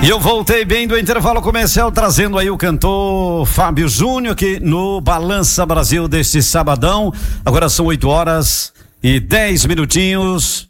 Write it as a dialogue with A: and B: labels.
A: E eu voltei bem do intervalo comercial, trazendo aí o cantor Fábio Júnior aqui no Balança Brasil deste sabadão. Agora são 8 horas e 10 minutinhos.